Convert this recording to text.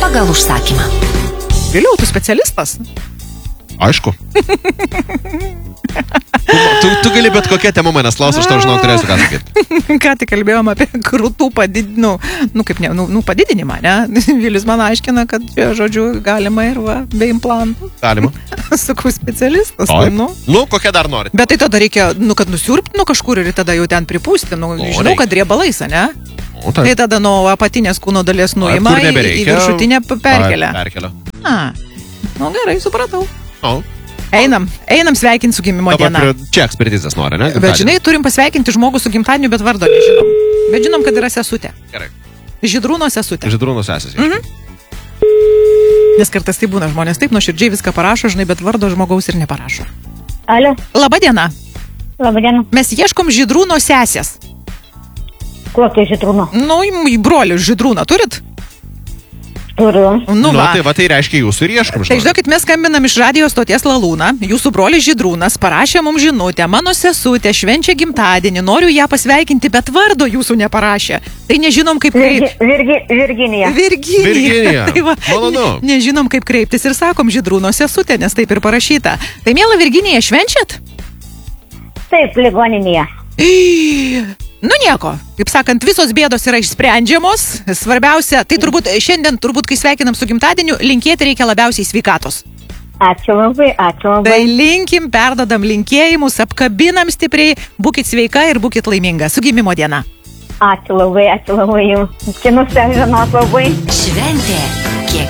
pagal užsakymą. Vėliau, tu specialistas? Aišku. tu gali bet kokią temą manęs klausti, aš tau žinau, turėsiu ką sakyti. Ką tik kalbėjom apie krūtų padidinimą, ne? Vilius man aiškina, kad, žodžiu, galima ir be implantų. Galima. Sakau, specialistas. Kokią dar norit? Bet tai tada reikia, kad nusiurpti kažkur ir tada jau ten pripūsti. Žinau, kad riebalais, ne? Tai tada nuo apatinės kūno dalies nuima į viršutinę perkelia. Gerai, supratau. Einam sveikinti su gimimo diena. Čia ekspertizės nori, ne? Bet žinai, turim pasveikinti žmogų su gimtadieniu, bet vardo nežinom. Bet žinom, kad yra sesutė. Gerai. Žydrūno sesutė. Žydrūno sesės. Nes kartais tai būna, žmonės taip nuoširdžiai viską parašo, žinai, bet vardo žmogaus ir neparašo. Alio. Labą dieną. Labą dieną. Mes ieškom Žydrūno sesės. Kokio Žydrūno? Brolių Žydrūną turit? Turiu. Tai reiškia jūsų ir ieškom. Tai žinokit, mes skambinam iš radijo stoties Lalūną. Jūsų brolis Žydrūnas parašė mums žinutę. Mano sesutė švenčia gimtadienį, noriu ją pasveikinti, bet vardo jūsų neparašė. Tai nežinom kaip kreiptis. Virginija. Virginija. Tai va, malonu. Nežinom kaip kreiptis ir sakom Žydrūno sesutė, nes taip ir parašyta. Tai miela Virginija, švenčiat? Taip, ligoninėje. Nieko, kaip sakant, visos bėdos yra išsprendžiamos. Svarbiausia, tai šiandien, kai sveikinam su gimtadieniu, linkėti reikia labiausiai sveikatos. Ačiū labai. Tai linkim, perdodam linkėjimus, apkabinam stipriai, būkit sveika ir būkit laiminga. Su gimimo diena. Ačiū labai jums. Kinus ten žinot labai. Šventė